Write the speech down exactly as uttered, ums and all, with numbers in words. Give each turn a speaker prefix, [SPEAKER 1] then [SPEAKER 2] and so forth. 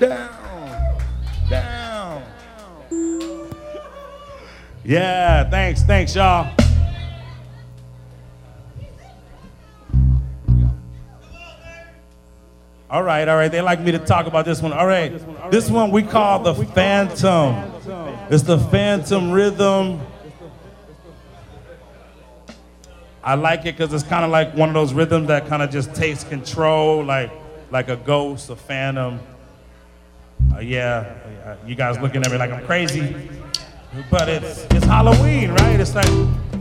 [SPEAKER 1] down, down. Yeah, thanks, thanks, y'all. All right, all right, they like me to talk about this one. All right, this one we call the Phantom. It's the Phantom rhythm. I like it because it's kind of like one of those rhythms that kind of just takes control, like like a ghost, a phantom. Uh, yeah, you guys looking at me like I'm crazy, but it's it's Halloween, right? It's like